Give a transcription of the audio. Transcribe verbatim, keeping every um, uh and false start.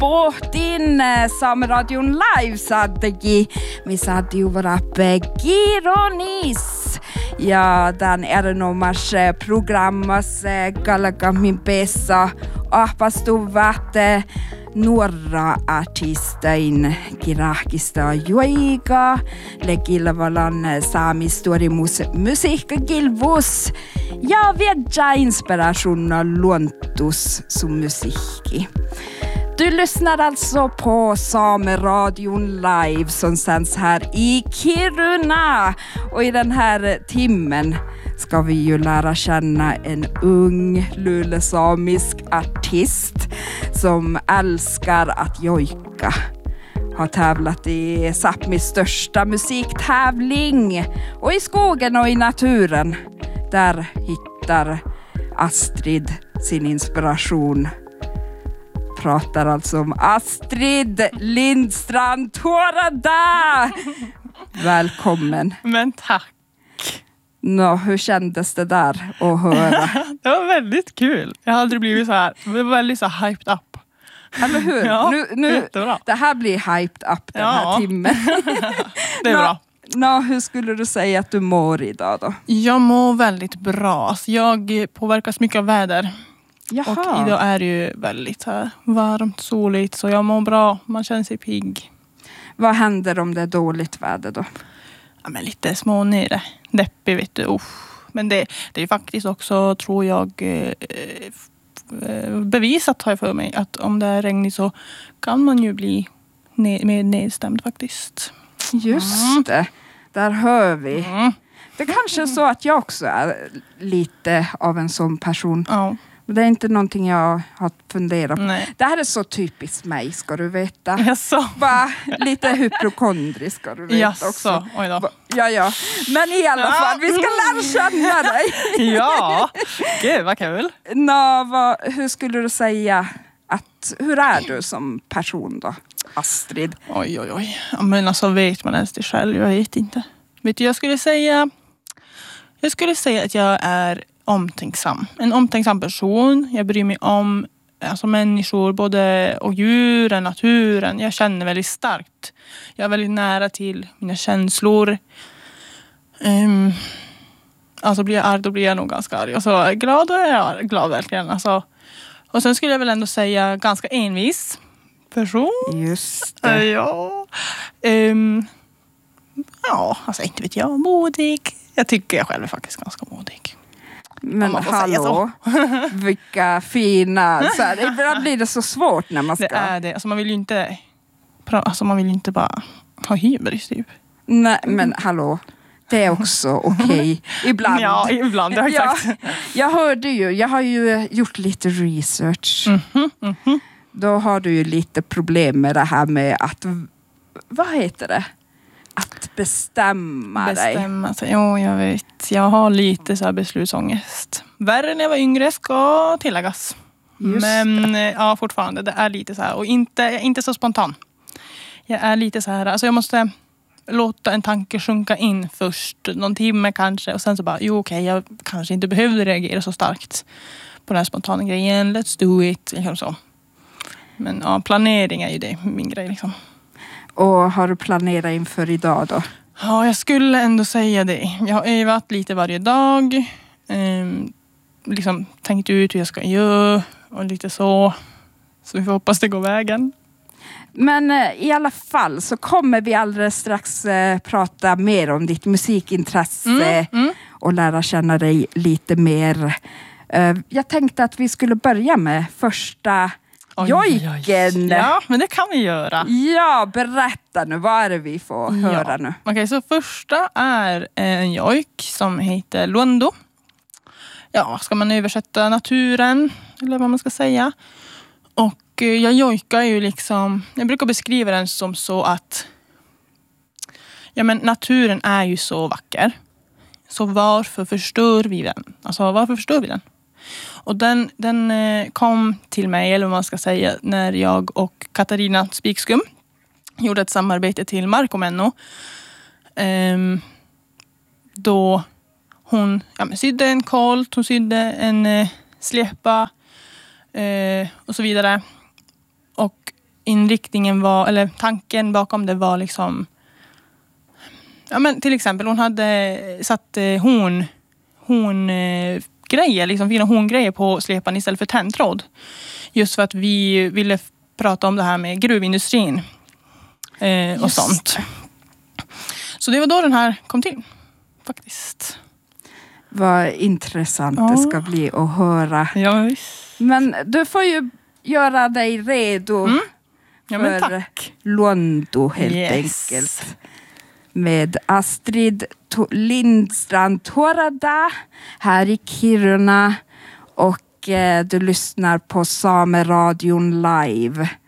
Pohtin Saameradion live-saategi, missä vara Gironis. Ja tämän erinomaisessa programmassa Galagamin pessa ahpastuvat nuora artistain kirahkista joiga lekilvalan saamistori musiikkakilvus ja viedä inspirationna luontus som musiikki. Du lyssnar alltså på Saameradion live som sänds här i Kiruna. Och i den här timmen ska vi ju lära känna en ung lulesamisk artist som älskar att jojka. Har tävlat i Sápmis största musiktävling. Och i skogen och i naturen, där hittar Astrid sin inspiration. Pratar alltså om Astrid Lindstrand Tårada. Välkommen. Men tack. Nå, hur kändes det där att höra? Det var väldigt kul. Jag har aldrig blivit så här. Det var väldigt så här hyped up. Eller hur? Ja, nu, nu, det här blir hyped up den ja. här timmen. Det är nå, bra. Nå, hur skulle du säga att du mår idag då? Jag mår väldigt bra. Alltså jag påverkas mycket av väder. Jaha. Och idag är det ju väldigt här varmt, soligt. Så jag mår bra. Man känner sig pigg. Vad händer om det är dåligt väder då? Ja, men lite smånere. Deppig, vet du. Uff. Men det, det är faktiskt också, tror jag, eh, bevisat har jag för mig. Att om det är regnigt så kan man ju bli ne- mer nedstämd faktiskt. Just mm. det. Där hör vi. Mm. Det kanske är så att jag också är lite av en sån person. Ja. Det är inte någonting jag har funderat på. Nej. Det här är så typiskt mig, ska du veta. Jaså. Bara lite hypokondrisk, ska du veta Jaså. också. Oj då. Ja, ja. Men i alla ja. fall, vi ska lära känna dig. Ja, gud vad kul. Nå, vad, hur skulle du säga att, hur är du som person då, Astrid? Oj, oj, oj. Men alltså vet man ens det själv? Jag vet inte. Vet du, jag skulle säga, jag skulle säga att jag är omtänksam. En omtänksam person. Jag bryr mig om alltså människor, både och djuren, naturen. Jag känner väldigt starkt. Jag är väldigt nära till mina känslor. Um, alltså blir jag arg, då blir jag nog ganska arg. Och så glad, då är jag glad verkligen. Alltså, och sen skulle jag väl ändå säga ganska envis person. Just det. Ja. Um, ja, alltså inte vet jag. Modig. Jag tycker jag själv är faktiskt ganska modig. Men hallå, vilka fina, så här, ibland blir det så svårt när man ska. Det är det, alltså man vill ju inte, alltså man vill ju inte bara ha hybris typ. Nej, men hallå, det är också okej, okay. Ibland. Ja, ibland, det har jag sagt. Ja, jag hörde ju, jag har ju gjort lite research. Mm-hmm, mm-hmm. Då har du ju lite problem med det här med att, vad heter det? Att bestämma, bestämma dig. sig. Jo, jag vet. Jag har lite så här beslutsångest. Värre när jag var yngre ska tilläggas. Just Men det. ja, fortfarande. Det är lite så här. Och inte, inte så spontan. Jag är lite så här. Alltså jag måste låta en tanke sjunka in först. Någon timme kanske. Och sen så bara, jo okej, okay, jag kanske inte behövde reagera så starkt på den här spontana grejen. Let's do it. Liksom så. Men ja, planering är ju det, min grej liksom. Och har du planerat inför idag då? Ja, jag skulle ändå säga det. Jag har övat lite varje dag. Eh, liksom tänkt ut hur jag ska göra. Och lite så. Så vi får hoppas det går vägen. Men eh, i alla fall så kommer vi alldeles strax eh, prata mer om ditt musikintresse. Mm, mm. Och lära känna dig lite mer. Eh, jag tänkte att vi skulle börja med första... Oj, jojken. Ja, men det kan vi göra. Ja, berätta nu. Vad är det vi får ja. höra nu? Okej, okay, så första är en jojk som heter Luondo. Ja, ska man översätta naturen, eller vad man ska säga. Och jag jojkar ju liksom, jag brukar beskriva den som så att ja, men naturen är ju så vacker. Så varför förstör vi den? Alltså varför förstör vi den? Och den, den kom till mig, eller vad man ska säga, när jag och Katarina Spikskum gjorde ett samarbete till Markomenno. Um, då hon ja, men sydde en kolt, hon sydde en eh, släpa eh, och så vidare. Och inriktningen var, eller tanken bakom det var liksom, ja men till exempel hon hade satt eh, horn, horn eh, grejer, liksom fina horngrejer på slepan istället för tändtråd. Just för att vi ville prata om det här med gruvindustrin eh, och Just. sånt. Så det var då den här kom till, faktiskt. Vad intressant Ja. det ska bli att höra. Ja, visst. Men du får ju göra dig redo Mm. Ja, men för tack. Luonto helt Yes. enkelt. Med Astrid to- Lindstrand Torada här i Kiruna. Och eh, du lyssnar på Sameradion live.